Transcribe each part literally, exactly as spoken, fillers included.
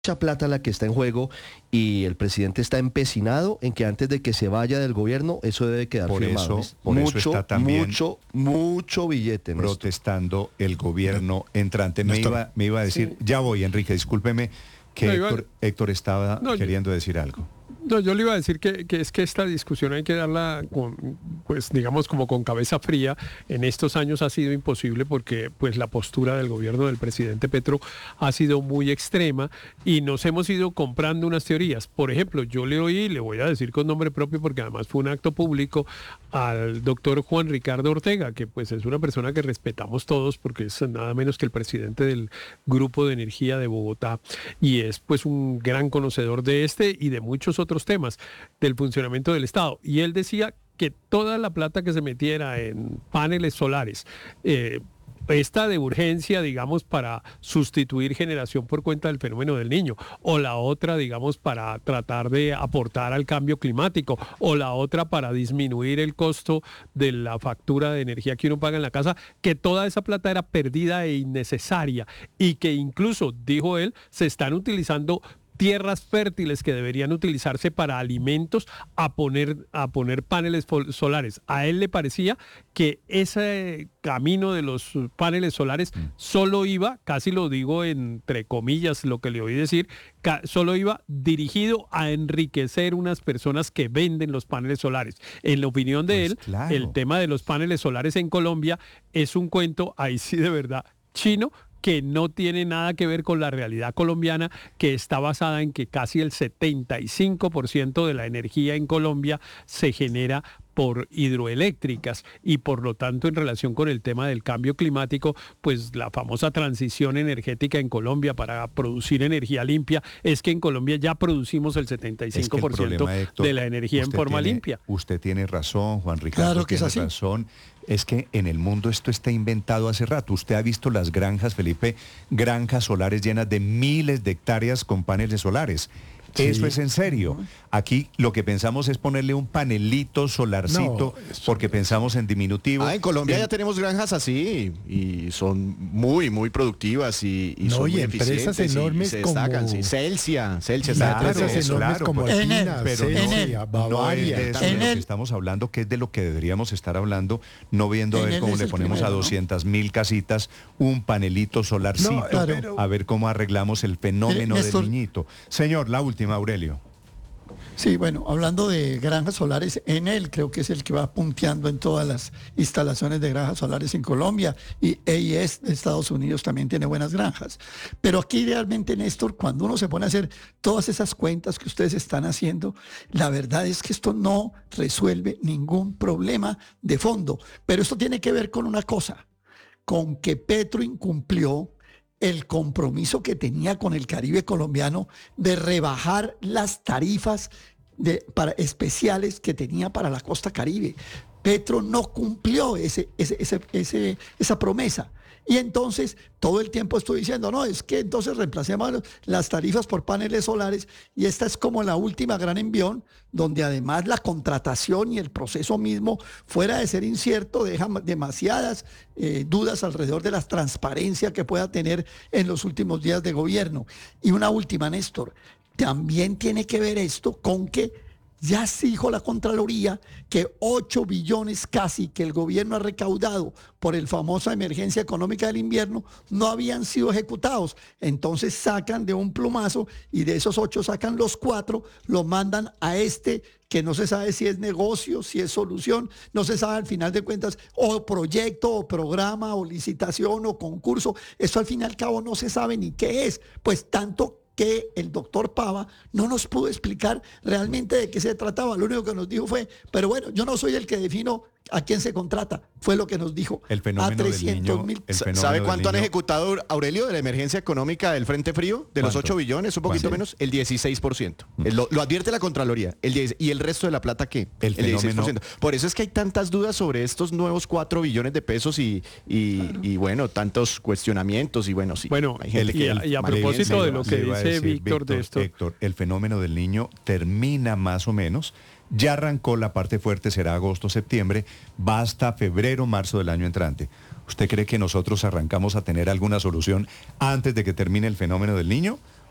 mucha plata la que está en juego y el presidente está empecinado en que antes de que se vaya del gobierno eso debe quedar por firmado. Eso, por mucho, eso está también mucho, mucho billete. Protestando Néstor. El gobierno entrante. Me iba, me iba a decir, sí. Ya voy, Enrique, discúlpeme que no, Héctor, iba... Héctor estaba no, queriendo yo... decir algo. No, yo le iba a decir que, que es que esta discusión hay que darla con, pues digamos como con cabeza fría. En estos años ha sido imposible porque pues la postura del gobierno del presidente Petro ha sido muy extrema y nos hemos ido comprando unas teorías. Por ejemplo, yo le oí, le voy a decir con nombre propio porque además fue un acto público, al doctor Juan Ricardo Ortega, que pues es una persona que respetamos todos porque es nada menos que el presidente del Grupo de Energía de Bogotá y es pues un gran conocedor de este y de muchos otros temas del funcionamiento del Estado. Y él decía que toda la plata que se metiera en paneles solares, eh, esta de urgencia, digamos, para sustituir generación por cuenta del fenómeno del Niño, o la otra, digamos, para tratar de aportar al cambio climático, o la otra para disminuir el costo de la factura de energía que uno paga en la casa, que toda esa plata era perdida e innecesaria y que incluso, dijo él, se están utilizando tierras fértiles que deberían utilizarse para alimentos a poner, a poner paneles solares. A él le parecía que ese camino de los paneles solares solo iba, casi lo digo entre comillas lo que le oí decir, solo iba dirigido a enriquecer unas personas que venden los paneles solares. En la opinión de pues él, claro. El tema de los paneles solares en Colombia es un cuento, ahí sí de verdad, chino, que no tiene nada que ver con la realidad colombiana, que está basada en que casi el setenta y cinco por ciento de la energía en Colombia se genera por hidroeléctricas y por lo tanto en relación con el tema del cambio climático, pues la famosa transición energética en Colombia para producir energía limpia, es que en Colombia ya producimos el setenta y cinco por ciento es que problema, Héctor, de la energía en forma tiene, limpia. Usted tiene razón, Juan Ricardo, claro que tiene es así. razón. Es que en el mundo esto está inventado hace rato. Usted ha visto las granjas, Felipe, granjas solares llenas de miles de hectáreas con paneles solares. Sí. Eso es en serio. Aquí lo que pensamos es ponerle un panelito solarcito, no, porque pensamos en diminutivo. Ah, en Colombia en... ya tenemos granjas así y son muy, muy productivas y, y no, son y muy empresas eficientes enormes y se como... destacan. Sí. Celsia, Celsia claro, está empresas eso, enormes claro, como pues, Alpina, pero Celsia, no, Bavaria. No es de eso de lo el... que estamos hablando, que es de lo que deberíamos estar hablando, no viendo a ver cómo le ponemos primero, a doscientas mil casitas un panelito solarcito, no, claro. Pero... a ver cómo arreglamos el fenómeno eh, del niñito. Señor, la última, Aurelio. Sí, bueno, hablando de granjas solares, Enel creo que es el que va punteando en todas las instalaciones de granjas solares en Colombia y E I E S de Estados Unidos también tiene buenas granjas. Pero aquí realmente, Néstor, cuando uno se pone a hacer todas esas cuentas que ustedes están haciendo, la verdad es que esto no resuelve ningún problema de fondo. Pero esto tiene que ver con una cosa, con que Petro incumplió el compromiso que tenía con el Caribe colombiano de rebajar las tarifas de, para, especiales que tenía para la costa Caribe. Petro no cumplió ese, ese, ese, ese, esa promesa. Y entonces todo el tiempo estoy diciendo, no, es que entonces reemplacemos las tarifas por paneles solares y esta es como la última gran envión, donde además la contratación y el proceso mismo, fuera de ser incierto, deja demasiadas eh, dudas alrededor de la transparencia que pueda tener en los últimos días de gobierno. Y una última, Néstor, también tiene que ver esto con que ya se dijo la Contraloría que ocho billones casi que el gobierno ha recaudado por el famosa emergencia económica del invierno no habían sido ejecutados. Entonces sacan de un plumazo y de esos ocho sacan los cuatro, lo mandan a este que no se sabe si es negocio, si es solución, no se sabe al final de cuentas, o proyecto, o programa, o licitación, o concurso. Esto al fin y al cabo no se sabe ni qué es. Pues tanto que el doctor Pava no nos pudo explicar realmente de qué se trataba. Lo único que nos dijo fue, pero bueno, yo no soy el que defino a quién se contrata. Fue lo que nos dijo. El fenómeno a trescientos mil. ¿Sabe cuánto han ejecutado, Aurelio, de la emergencia económica del Frente Frío? De los ocho billones, un poquito menos, el dieciséis por ciento. Mm. Lo, lo advierte la Contraloría. El diez, ¿Y el resto de la plata qué? El, el dieciséis por ciento. Por eso es que hay tantas dudas sobre estos nuevos cuatro billones de pesos y, y, claro. y bueno, tantos cuestionamientos y bueno, sí. Bueno, hay gente y, que a, y a propósito de lo que dice Víctor de esto. Héctor, el fenómeno del Niño termina más o menos. Ya arrancó la parte fuerte, será agosto, septiembre, va hasta febrero, marzo del año entrante. ¿Usted cree que nosotros arrancamos a tener alguna solución antes de que termine el fenómeno del Niño?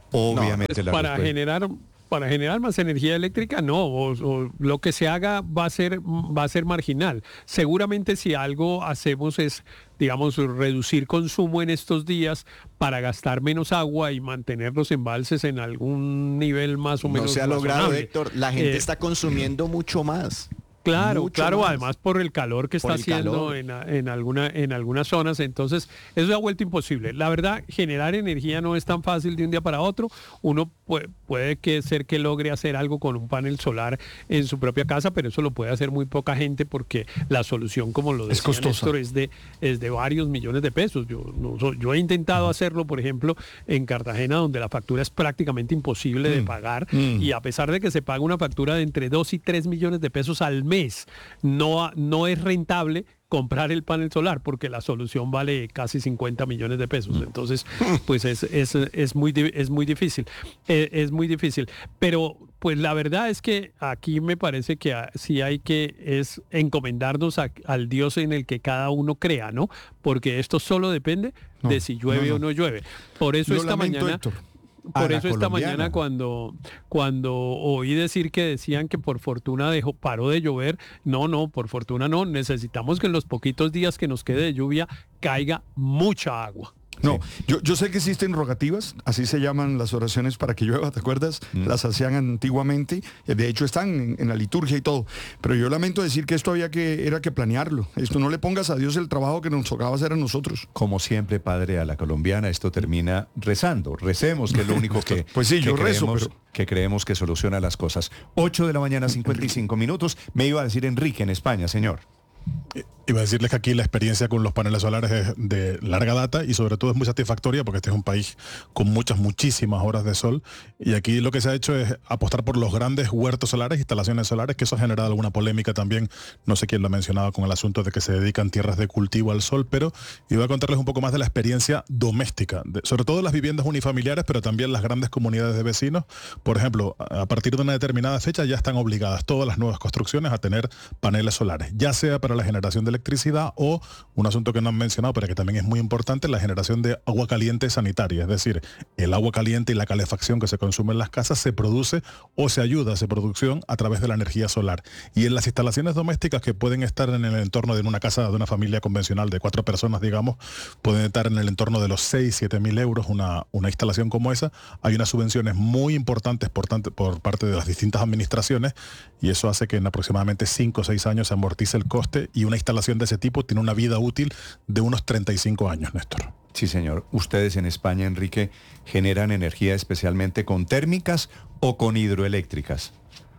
Obviamente Pues la para respuesta- generar para generar más energía eléctrica no, o, o lo que se haga va a ser va a ser marginal. Seguramente si algo hacemos es, digamos, reducir consumo en estos días para gastar menos agua y mantener los embalses en algún nivel más o No menos se ha logrado, razonable. Héctor. La gente Eh, está consumiendo mucho más. Claro, Mucho claro, más. además por el calor que Por está el haciendo calor. en, a- en, alguna, en algunas zonas, entonces eso se ha vuelto imposible. La verdad, generar energía no es tan fácil de un día para otro. Uno puede, puede que ser que logre hacer algo con un panel solar en su propia casa, pero eso lo puede hacer muy poca gente porque la solución, como lo decía costosa. Néstor, es de, es de varios millones de pesos. Yo, no so- yo he intentado hacerlo, por ejemplo, en Cartagena, donde la factura es prácticamente imposible de pagar, y a pesar de que se paga una factura de entre dos y tres millones de pesos al mes, no, ha- no es rentable comprar el panel solar porque la solución vale casi cincuenta millones de pesos. Entonces, pues es, es, es, muy, di- es muy difícil. Eh, es muy difícil. Pero pues la verdad es que aquí me parece que ah, sí hay que es encomendarnos a- al Dios en el que cada uno crea, ¿no? Porque esto solo depende No, de si llueve no, no. o no llueve. Por eso Lo esta lamento, mañana... Héctor. A Por la eso esta colombiana. mañana cuando, cuando oí decir que decían que por fortuna dejó, paró de llover, no, no, por fortuna no, necesitamos que en los poquitos días que nos quede de lluvia caiga mucha agua. No, yo, yo sé que existen rogativas, así se llaman las oraciones para que llueva, ¿te acuerdas? Las hacían antiguamente, eh, de hecho están en, en la liturgia y todo, pero yo lamento decir que esto había que, era que planearlo. Esto no le pongas a Dios el trabajo que nos tocaba hacer a nosotros. Como siempre, padre, a la colombiana, esto termina rezando. Recemos, que es lo único que, Pues sí, que yo rezo, creemos, pero- que creemos que soluciona las cosas. ocho de la mañana, cincuenta y cinco minutos. Me iba a decir Enrique en España, señor. Iba a decirles que aquí la experiencia con los paneles solares es de larga data y sobre todo es muy satisfactoria porque este es un país con muchas, muchísimas horas de sol y aquí lo que se ha hecho es apostar por los grandes huertos solares, instalaciones solares, que eso ha generado alguna polémica también, no sé quién lo ha mencionado con el asunto de que se dedican tierras de cultivo al sol, pero iba a contarles un poco más de la experiencia doméstica, de- sobre todo las viviendas unifamiliares, pero también las grandes comunidades de vecinos. Por ejemplo, a a partir de una determinada fecha ya están obligadas todas las nuevas construcciones a tener paneles solares, ya sea para la generación de electricidad o un asunto que no han mencionado, pero que también es muy importante, la generación de agua caliente sanitaria. Es decir, el agua caliente y la calefacción que se consume en las casas se produce o se ayuda a esa producción a través de la energía solar. Y en las instalaciones domésticas que pueden estar en el entorno de una casa de una familia convencional de cuatro personas, digamos, pueden estar en el entorno de los seis, siete mil euros una, una instalación como esa. Hay unas subvenciones muy importantes por, tanto- por parte de las distintas administraciones y eso hace que en aproximadamente cinco o seis años se amortice el coste y una instalación de ese tipo tiene una vida útil de unos treinta y cinco años, Néstor. Sí, señor. Ustedes en España, Enrique, generan energía especialmente con térmicas o con hidroeléctricas.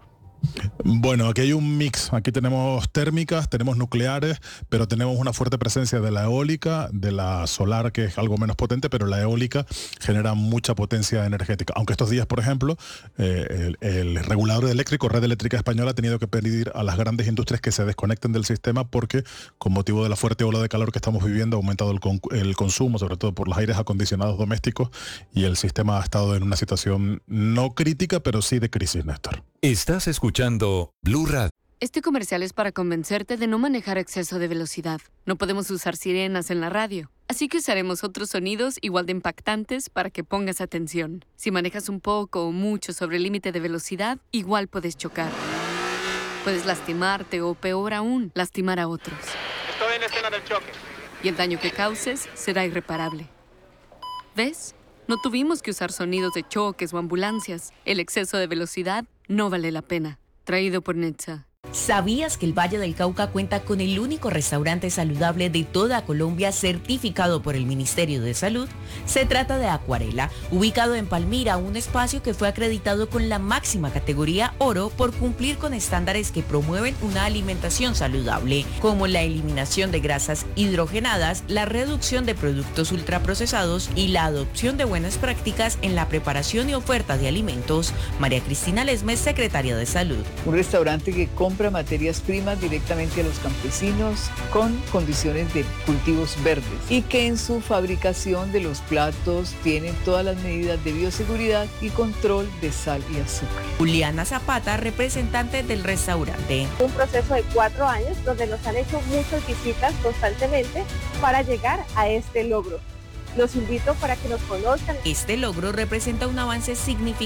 Bueno, aquí hay un mix. Aquí tenemos térmicas, tenemos nucleares, pero tenemos una fuerte presencia de la eólica, de la solar, que es algo menos potente, pero la eólica genera mucha potencia energética. Aunque estos días, por ejemplo, eh, el, el regulador eléctrico, Red Eléctrica Española, ha tenido que pedir a las grandes industrias que se desconecten del sistema porque, con motivo de la fuerte ola de calor que estamos viviendo, ha aumentado el, con- el consumo, sobre todo por los aires acondicionados domésticos, y el sistema ha estado en una situación no crítica, pero sí de crisis, Néstor. Estás escuchando Blue Radio. Este comercial es para convencerte de no manejar a exceso de velocidad. No podemos usar sirenas en la radio, así que usaremos otros sonidos igual de impactantes para que pongas atención. Si manejas un poco o mucho sobre el límite de velocidad, igual puedes chocar. Puedes lastimarte o, peor aún, lastimar a otros. Estoy en la escena del choque. Y el daño que causes será irreparable. ¿Ves? No tuvimos que usar sonidos de choques o ambulancias. El exceso de velocidad no vale la pena. Traído por Netza. ¿Sabías que el Valle del Cauca cuenta con el único restaurante saludable de toda Colombia certificado por el Ministerio de Salud? Se trata de Acuarela, ubicado en Palmira, un espacio que fue acreditado con la máxima categoría oro por cumplir con estándares que promueven una alimentación saludable, como la eliminación de grasas hidrogenadas, la reducción de productos ultraprocesados y la adopción de buenas prácticas en la preparación y oferta de alimentos. María Cristina Lesmes, secretaria de Salud. Un restaurante que compra materias primas directamente a los campesinos con condiciones de cultivos verdes y que en su fabricación de los platos tienen todas las medidas de bioseguridad y control de sal y azúcar. Juliana Zapata, representante del restaurante. Un proceso de cuatro años donde nos han hecho muchas visitas constantemente para llegar a este logro. Los invito para que nos conozcan. Este logro representa un avance significativo